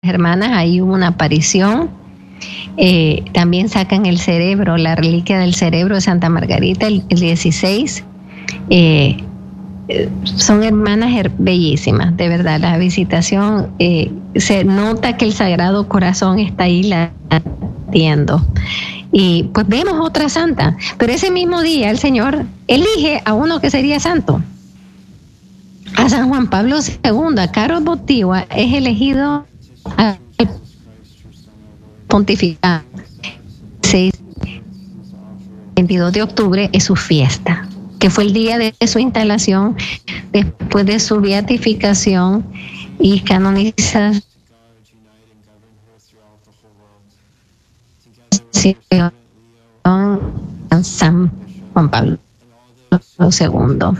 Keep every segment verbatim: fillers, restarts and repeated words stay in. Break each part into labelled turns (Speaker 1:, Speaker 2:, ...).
Speaker 1: hermanas, ahí hubo una aparición. Eh, también sacan el cerebro, la reliquia del cerebro de Santa Margarita, el, el dieciséis. Eh, son hermanas her- bellísimas, de verdad. La visitación, eh, se nota que el Sagrado Corazón está ahí latiendo. Y pues vemos otra santa, pero ese mismo día el Señor elige a uno que sería santo. A San Juan Pablo segundo, a Carlos Botigua, es elegido al pontificado. El veintidós de octubre es su fiesta, que fue el día de su instalación después de su beatificación y canonización en San Juan Pablo segundo.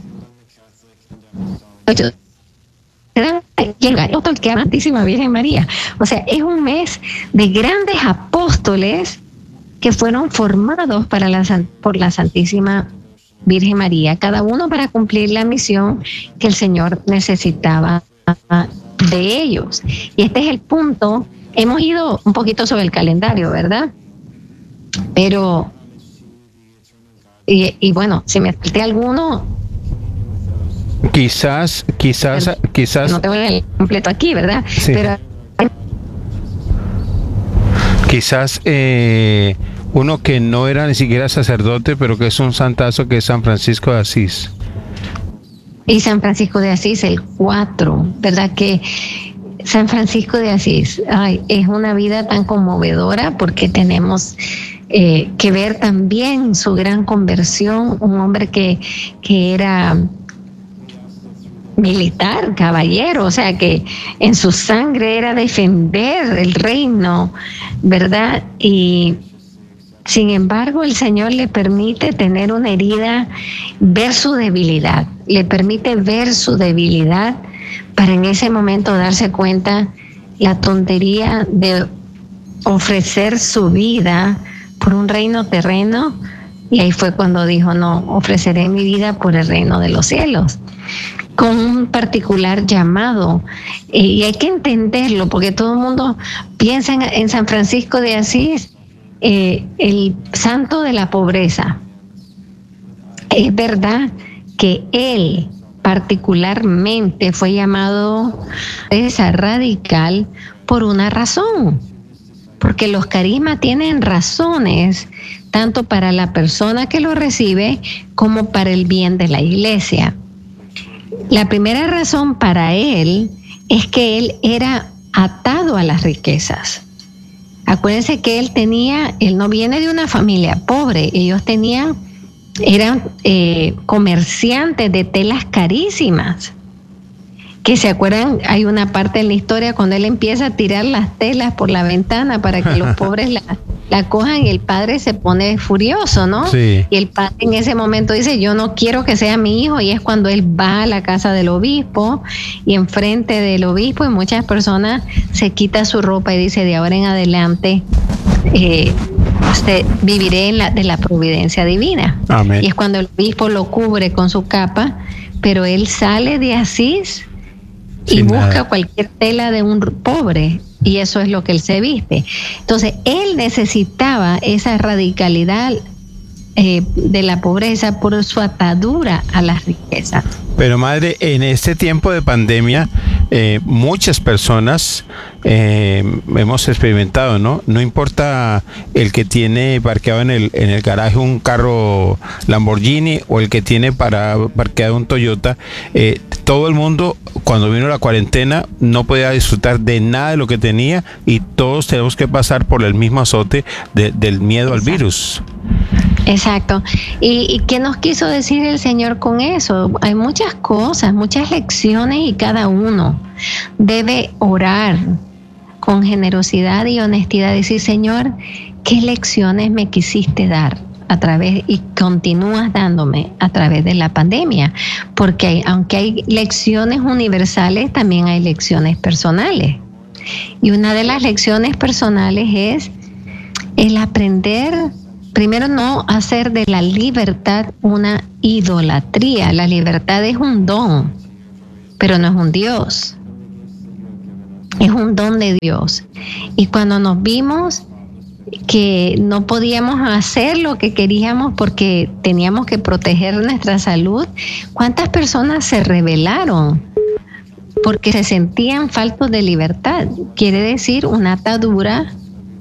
Speaker 1: Y el gallo que amantísima Virgen María. O sea, es un mes de grandes apóstoles que fueron formados para la, por la Santísima Virgen María, cada uno para cumplir la misión que el Señor necesitaba de ellos. Y este es el punto. Hemos ido un poquito sobre el calendario, ¿verdad? Pero, y, y bueno, si me falté alguno,
Speaker 2: quizás, quizás,
Speaker 1: pero,
Speaker 2: quizás.
Speaker 1: no tengo el completo aquí, ¿verdad?
Speaker 2: Sí.
Speaker 1: Pero
Speaker 2: quizás eh, uno que no era ni siquiera sacerdote, pero que es un santazo, que es San Francisco de Asís.
Speaker 1: Y San Francisco de Asís, el cuatro, ¿verdad? Que San Francisco de Asís, ay, es una vida tan conmovedora porque tenemos eh, que ver también su gran conversión, un hombre que, que era militar, caballero, o sea que en su sangre era defender el reino, ¿verdad? Y sin embargo el Señor le permite tener una herida, ver su debilidad, le permite ver su debilidad para en ese momento darse cuenta la tontería de ofrecer su vida por un reino terreno, y ahí fue cuando dijo: no, ofreceré mi vida por el reino de los cielos, con un particular llamado. Eh, y hay que entenderlo, porque todo el mundo piensa en, en San Francisco de Asís, eh, el santo de la pobreza. Es verdad que él particularmente fue llamado esa radical por una razón, porque los carismas tienen razones tanto para la persona que lo recibe como para el bien de la iglesia. La primera razón para él es que él era atado a las riquezas. Acuérdense que él tenía, él no viene de una familia pobre, ellos tenían, eran eh, comerciantes de telas carísimas. Que se acuerdan, hay una parte en la historia cuando él empieza a tirar las telas por la ventana para que los pobres la, la cojan, y el padre se pone furioso, ¿no?
Speaker 2: Sí.
Speaker 1: Y el padre en ese momento dice: yo no quiero que sea mi hijo, y es cuando él va a la casa del obispo, y enfrente del obispo y muchas personas se quita su ropa y dice: de ahora en adelante eh, usted, viviré en la, de la providencia divina.
Speaker 2: Amén.
Speaker 1: Y es cuando el obispo lo cubre con su capa, pero él sale de Asís y
Speaker 2: Sin
Speaker 1: busca
Speaker 2: nada.
Speaker 1: cualquier tela de un pobre, y eso es lo que él se viste. Entonces él necesitaba esa radicalidad eh, de la pobreza por su atadura a las riquezas.
Speaker 2: Pero madre, en este tiempo de pandemia, eh, muchas personas eh, hemos experimentado, ¿no? No importa el que tiene parqueado en el en el garaje un carro Lamborghini o el que tiene para parqueado un Toyota, eh, todo el mundo cuando vino la cuarentena no podía disfrutar de nada de lo que tenía, y todos tenemos que pasar por el mismo azote de, del miedo al virus.
Speaker 1: Exacto. ¿Y, ¿Y qué nos quiso decir el Señor con eso? Hay muchas cosas, muchas lecciones, y cada uno debe orar con generosidad y honestidad, decir: Señor, ¿qué lecciones me quisiste dar a través y continúas dándome a través de la pandemia? Porque hay, aunque hay lecciones universales, también hay lecciones personales. Y una de las lecciones personales es el aprender, primero, no hacer de la libertad una idolatría. La libertad es un don, pero no es un Dios. es un don de Dios. Y cuando nos vimos que no podíamos hacer lo que queríamos porque teníamos que proteger nuestra salud, ¿cuántas personas se rebelaron? Porque se sentían faltos de libertad. Quiere decir una atadura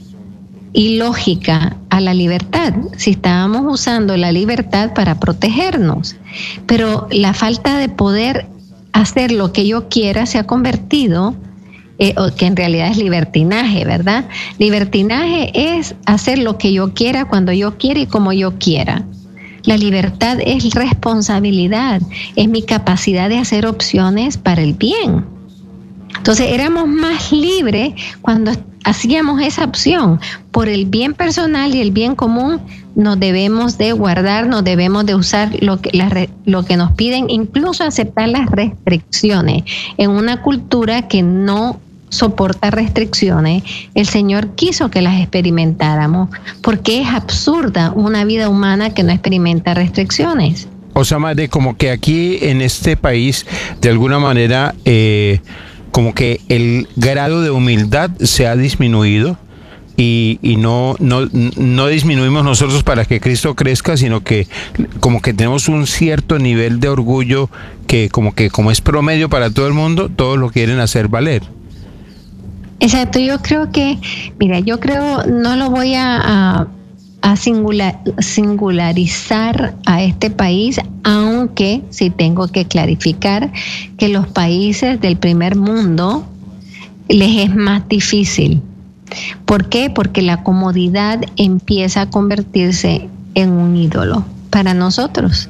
Speaker 1: ilógica a la libertad, si estábamos usando la libertad para protegernos. Pero la falta de poder hacer lo que yo quiera se ha convertido, eh, que en realidad es libertinaje, ¿verdad? Libertinaje es hacer lo que yo quiera, cuando yo quiera y como yo quiera. La libertad es responsabilidad, es mi capacidad de hacer opciones para el bien. Entonces éramos más libres cuando hacíamos esa opción. Por el bien personal y el bien común nos debemos de guardar, nos debemos de usar lo que, la, lo que nos piden, incluso aceptar las restricciones. En una cultura que no soporta restricciones, el Señor quiso que las experimentáramos, porque es absurda una vida humana que no experimenta restricciones.
Speaker 2: O sea, madre, como que aquí en este país, de alguna manera, eh, como que el grado de humildad se ha disminuido y, y no, no, no disminuimos nosotros para que Cristo crezca, sino que como que tenemos un cierto nivel de orgullo que como que como es promedio para todo el mundo, todos lo quieren hacer valer.
Speaker 1: Exacto, yo creo que, mira, yo creo, no lo voy a, a, a singular, singularizar a este país, aunque sí tengo que clarificar que los países del primer mundo les es más difícil. ¿Por qué? Porque la comodidad empieza a convertirse en un ídolo para nosotros.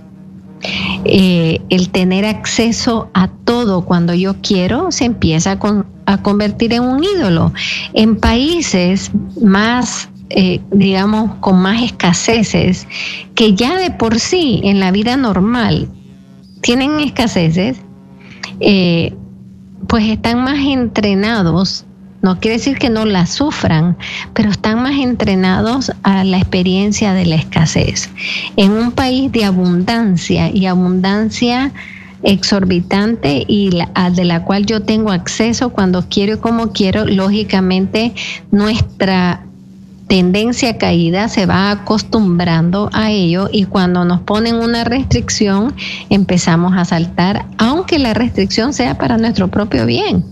Speaker 1: Eh, el tener acceso a todo cuando yo quiero se empieza a, con, a convertir en un ídolo. En países más, eh, digamos, con más escaseces, que ya de por sí en la vida normal tienen escaseces, eh, pues están más entrenados. No quiere decir que no la sufran, pero están más entrenados a la experiencia de la escasez. En un país de abundancia y abundancia exorbitante y la, de la cual yo tengo acceso cuando quiero y como quiero, lógicamente nuestra tendencia caída se va acostumbrando a ello, y cuando nos ponen una restricción empezamos a saltar, aunque la restricción sea para nuestro propio bien.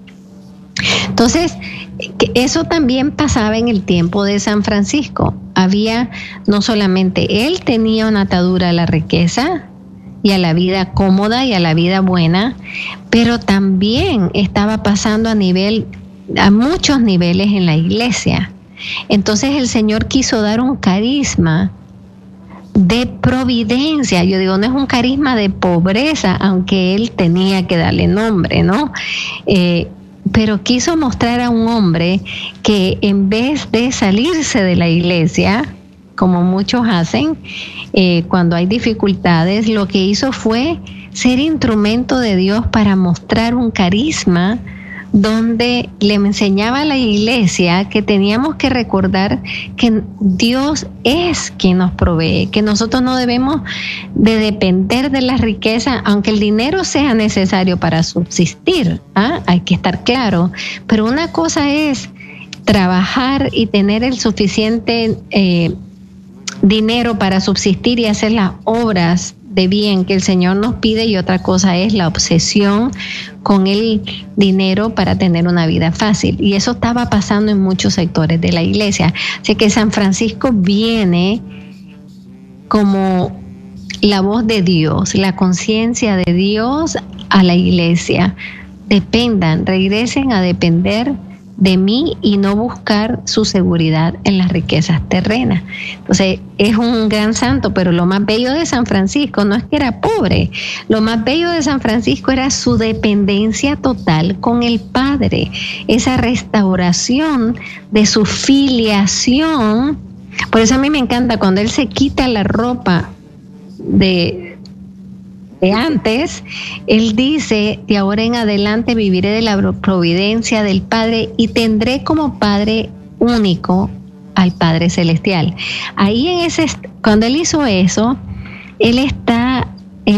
Speaker 1: Entonces, eso también pasaba en el tiempo de San Francisco. Había, no solamente él tenía una atadura a la riqueza y a la vida cómoda y a la vida buena, pero también estaba pasando a nivel, a muchos niveles en la iglesia. Entonces el Señor quiso dar un carisma de providencia. Yo digo, no es un carisma de pobreza, aunque él tenía que darle nombre, ¿no? Eh, pero quiso mostrar a un hombre que en vez de salirse de la iglesia, como muchos hacen, eh, cuando hay dificultades, lo que hizo fue ser instrumento de Dios para mostrar un carisma donde le enseñaba a la iglesia que teníamos que recordar que Dios es quien nos provee, que nosotros no debemos de depender de la riqueza, aunque el dinero sea necesario para subsistir, ¿ah? Hay que estar claro, pero una cosa es trabajar y tener el suficiente eh, dinero para subsistir y hacer las obras de bien que el Señor nos pide, y otra cosa es la obsesión con el dinero para tener una vida fácil. Y eso estaba pasando en muchos sectores de la iglesia. Así que San Francisco viene como la voz de Dios, la conciencia de Dios a la iglesia. Dependan, regresen a depender de mí y no buscar su seguridad en las riquezas terrenas. Entonces, es un gran santo, pero lo más bello de San Francisco no es que era pobre. Lo más bello de San Francisco era su dependencia total con el Padre, esa restauración de su filiación. Por eso a mí me encanta cuando él se quita la ropa de de antes, él dice, de ahora en adelante viviré de la providencia del Padre y tendré como Padre único al Padre Celestial. Ahí en ese, cuando él hizo eso, él está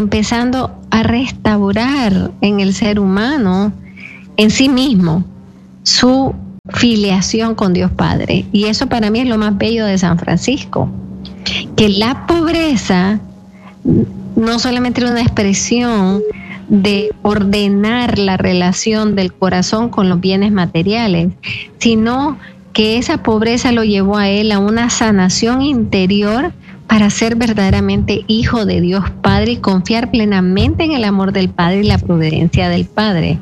Speaker 1: empezando a restaurar en el ser humano, en sí mismo, su filiación con Dios Padre. Y eso para mí es lo más bello de San Francisco, que la pobreza no solamente era una expresión de ordenar la relación del corazón con los bienes materiales, sino que esa pobreza lo llevó a él a una sanación interior para ser verdaderamente hijo de Dios Padre y confiar plenamente en el amor del Padre y la providencia del Padre.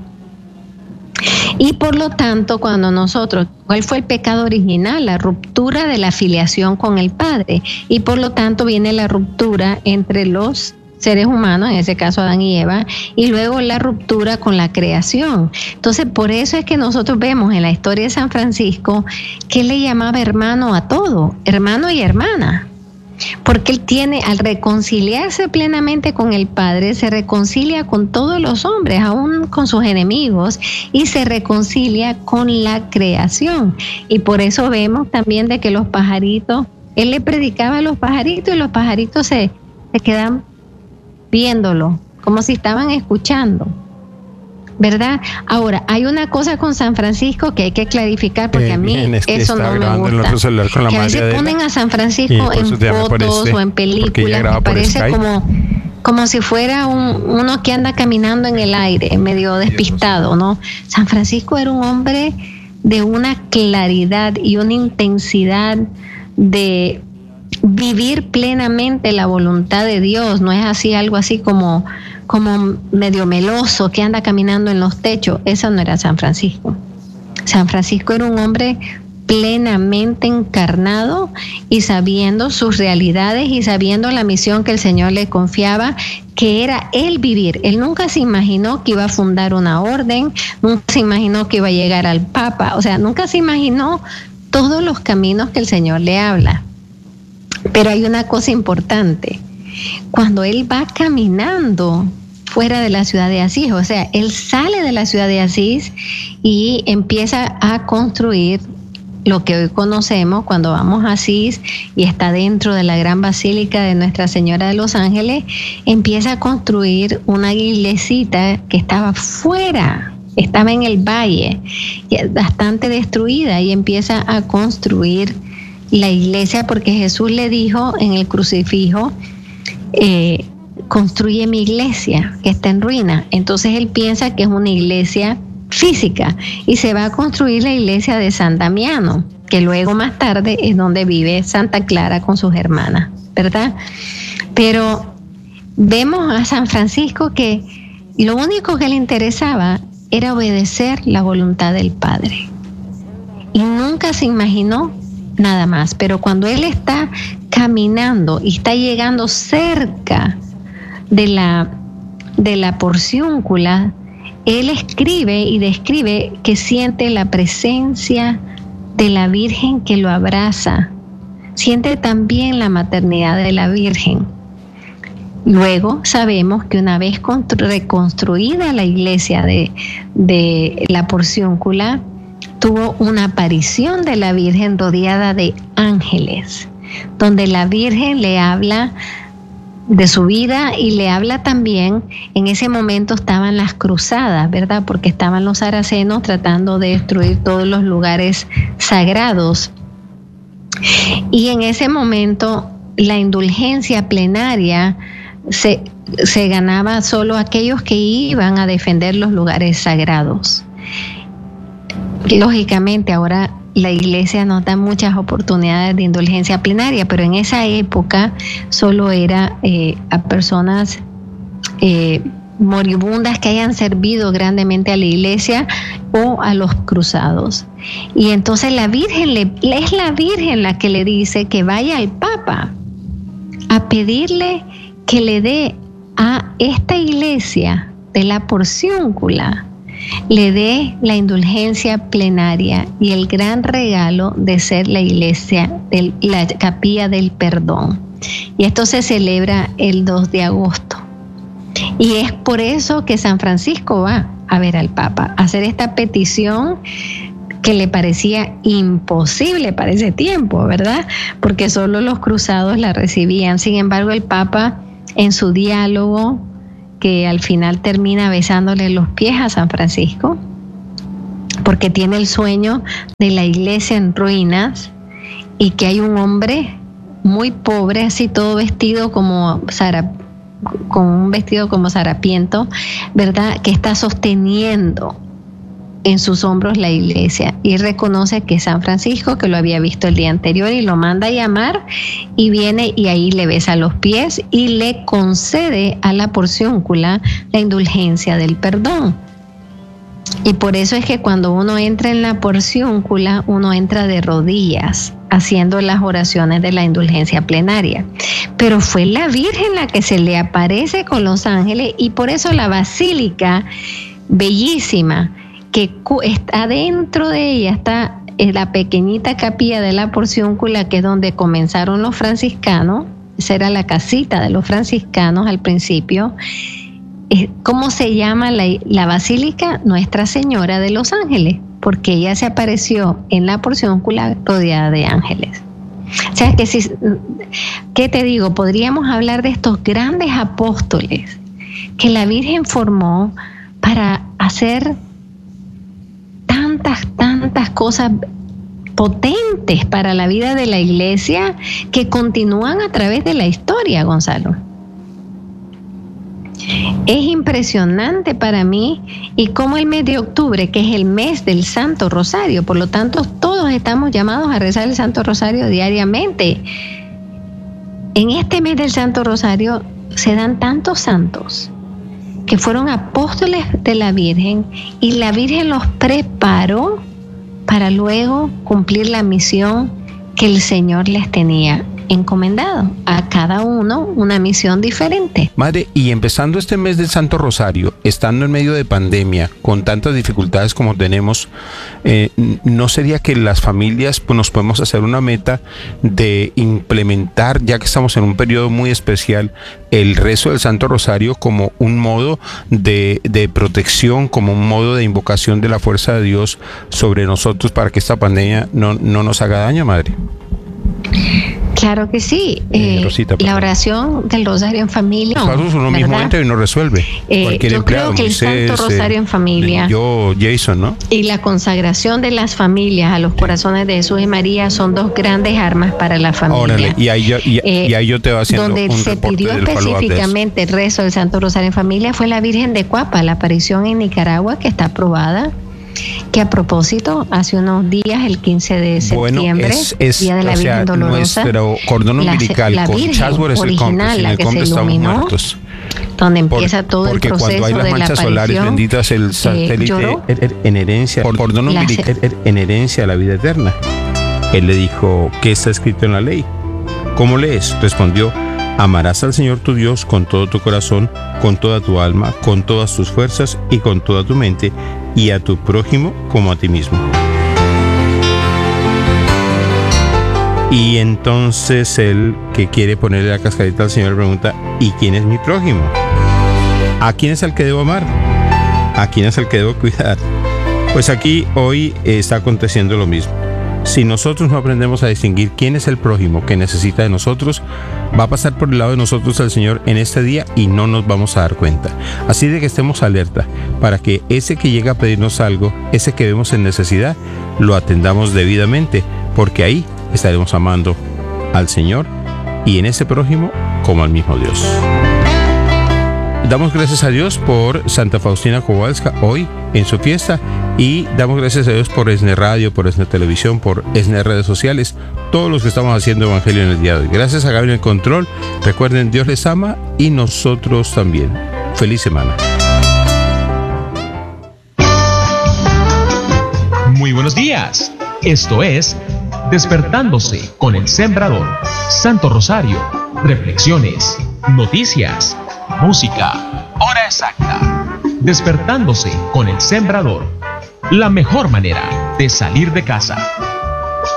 Speaker 1: Y por lo tanto, cuando nosotros, ¿cuál fue el pecado original? La ruptura de la filiación con el Padre. Y por lo tanto viene la ruptura entre los seres humanos, en ese caso Adán y Eva, y luego la ruptura con la creación. Entonces, por eso es que nosotros vemos en la historia de San Francisco que él le llamaba hermano a todo, hermano y hermana. Porque él tiene, al reconciliarse plenamente con el Padre, se reconcilia con todos los hombres, aún con sus enemigos, y se reconcilia con la creación. Y por eso vemos también de que los pajaritos, él le predicaba a los pajaritos y los pajaritos se, se quedan viéndolo, como si estaban escuchando, ¿verdad? Ahora, hay una cosa con San Francisco que hay que clarificar, porque eh, a mí bien, es que eso no me gusta, con la que a veces Adela, ponen a San Francisco en fotos este, o en películas, me parece como, como si fuera un, uno que anda caminando en el aire, medio despistado, ¿no? San Francisco era un hombre de una claridad y una intensidad de vivir plenamente la voluntad de Dios. No es así, algo así como, como medio meloso que anda caminando en los techos. Eso no era San Francisco. San Francisco era un hombre plenamente encarnado y sabiendo sus realidades y sabiendo la misión que el Señor le confiaba, que era él vivir. Él nunca se imaginó que iba a fundar una orden, nunca se imaginó que iba a llegar al Papa, o sea, nunca se imaginó todos los caminos que el Señor le habla. Pero hay una cosa importante, cuando él va caminando fuera de la ciudad de Asís, o sea, él sale de la ciudad de Asís y empieza a construir lo que hoy conocemos cuando vamos a Asís y está dentro de la gran basílica de Nuestra Señora de los Ángeles, empieza a construir una iglesita que estaba fuera, estaba en el valle, bastante destruida, y empieza a construir la iglesia porque Jesús le dijo en el crucifijo, eh, construye mi iglesia que está en ruina. Entonces él piensa que es una iglesia física y se va a construir la iglesia de San Damiano, que luego más tarde es donde vive Santa Clara con sus hermanas, ¿verdad? Pero vemos a San Francisco que lo único que le interesaba era obedecer la voluntad del Padre y nunca se imaginó nada más. Pero cuando él está caminando y está llegando cerca de la, de la porciúncula, él escribe y describe que siente la presencia de la Virgen que lo abraza, siente también la maternidad de la Virgen. Luego sabemos que una vez reconstruida la iglesia de, de la porciúncula, tuvo una aparición de la Virgen rodeada de ángeles, donde la Virgen le habla de su vida y le habla también, en ese momento estaban las cruzadas, ¿verdad? Porque estaban los saracenos tratando de destruir todos los lugares sagrados. Y en ese momento la indulgencia plenaria se, se ganaba solo a aquellos que iban a defender los lugares sagrados. Lógicamente ahora la iglesia nos da muchas oportunidades de indulgencia plenaria, pero en esa época solo era eh, a personas eh, moribundas que hayan servido grandemente a la iglesia o a los cruzados. Y entonces la Virgen le, es la Virgen la que le dice que vaya al Papa a pedirle que le dé a esta iglesia de la porciúncula, le dé la indulgencia plenaria y el gran regalo de ser la iglesia, de la capilla del perdón. Y esto se celebra el dos de agosto. Y es por eso que San Francisco va a ver al Papa, a hacer esta petición que le parecía imposible para ese tiempo, ¿verdad? Porque solo los cruzados la recibían. Sin embargo, el Papa, en su diálogo, que al final termina besándole los pies a San Francisco, porque tiene el sueño de la iglesia en ruinas y que hay un hombre muy pobre, así todo vestido como Sara, con un vestido como sarapiento, ¿verdad?, que está sosteniendo en sus hombros la iglesia, y reconoce que es San Francisco, que lo había visto el día anterior, y lo manda a llamar, y viene y ahí le besa los pies y le concede a la porciúncula la indulgencia del perdón. Y por eso es que cuando uno entra en la porciúncula, uno entra de rodillas haciendo las oraciones de la indulgencia plenaria. Pero fue la Virgen la que se le aparece con los ángeles, y por eso la basílica bellísima que está dentro de ella, está en la pequeñita capilla de la porciúncula, que es donde comenzaron los franciscanos. Esa era la casita de los franciscanos al principio. ¿Cómo se llama la, la basílica? Nuestra Señora de los Ángeles, porque ella se apareció en la porciúncula rodeada de ángeles. O sea que si, ¿qué te digo? Podríamos hablar de estos grandes apóstoles que la Virgen formó para hacer tantas, tantas cosas potentes para la vida de la iglesia, que continúan a través de la historia, Gonzalo. Es impresionante para mí, y como el mes de octubre, que es el mes del Santo Rosario, por lo tanto todos estamos llamados a rezar el Santo Rosario diariamente. En este mes del Santo Rosario se dan tantos santos que fueron apóstoles de la Virgen, y la Virgen los preparó para luego cumplir la misión que el Señor les tenía encomendado, a cada uno una misión diferente.
Speaker 2: Madre, y empezando este mes del Santo Rosario, estando en medio de pandemia, con tantas dificultades como tenemos, eh, ¿no sería que las familias pues, nos podemos hacer una meta de implementar, ya que estamos en un periodo muy especial, el rezo del Santo Rosario como un modo de, de protección, como un modo de invocación de la fuerza de Dios sobre nosotros, para que esta pandemia no, no nos haga daño, Madre?
Speaker 1: Claro que sí. Eh, Rosita, la oración del Rosario en familia.
Speaker 2: Pasos uno mismo entra y no resuelve.
Speaker 1: Eh,
Speaker 2: Cualquier
Speaker 1: yo
Speaker 2: empleado,
Speaker 1: creo que
Speaker 2: Moisés,
Speaker 1: el Santo Rosario
Speaker 2: eh,
Speaker 1: en familia.
Speaker 2: Yo, Jason, ¿no?
Speaker 1: Y la consagración de las familias a los corazones de Jesús y María son dos grandes armas para la familia.
Speaker 2: Órale, y ahí yo, y,
Speaker 1: eh,
Speaker 2: y ahí yo te voy haciendo
Speaker 1: donde
Speaker 2: un
Speaker 1: se pidió específicamente el rezo del Santo Rosario en familia fue la Virgen de Cuapa, la aparición en Nicaragua, que está aprobada. Que a propósito, hace unos días, el quince de septiembre,
Speaker 2: bueno, es, es,
Speaker 1: Día de la Virgen
Speaker 2: sea,
Speaker 1: Dolorosa,
Speaker 2: nuestro cordón umbilical
Speaker 1: la, la
Speaker 2: con Chatsworth es el cómplice, sin el cómplice estamos muertos.
Speaker 1: Donde empieza
Speaker 2: Por,
Speaker 1: todo el proceso
Speaker 2: porque cuando hay las
Speaker 1: de
Speaker 2: manchas
Speaker 1: la
Speaker 2: solares benditas, el satélite eh, en herencia, el cordón umbilical en herencia a la vida eterna. Él le dijo, ¿qué está escrito en la ley? ¿Cómo lees? Respondió, amarás al Señor tu Dios con todo tu corazón, con toda tu alma, con todas tus fuerzas y con toda tu mente, y a tu prójimo como a ti mismo. Y entonces él, que quiere ponerle la cascarita al Señor, pregunta, ¿y quién es mi prójimo? ¿A quién es el que debo amar? ¿A quién es el que debo cuidar? Pues aquí hoy está aconteciendo lo mismo. Si nosotros no aprendemos a distinguir quién es el prójimo que necesita de nosotros, va a pasar por el lado de nosotros el Señor en este día y no nos vamos a dar cuenta. Así de que estemos alerta para que ese que llega a pedirnos algo, ese que vemos en necesidad, lo atendamos debidamente, porque ahí estaremos amando al Señor y en ese prójimo como al mismo Dios. Damos gracias a Dios por Santa Faustina Kowalska hoy en su fiesta, y damos gracias a Dios por ESNE Radio, por ESNE Televisión, por ESNE Redes Sociales, todos los que estamos haciendo evangelio en el día de hoy. Gracias a Gabriel en el control. Recuerden, Dios les ama y nosotros también. Feliz semana.
Speaker 3: Muy buenos días. Esto es Despertándose con el Sembrador. Santo Rosario, reflexiones, noticias, música, hora exacta. Despertándose con el Sembrador. La mejor manera de salir de casa.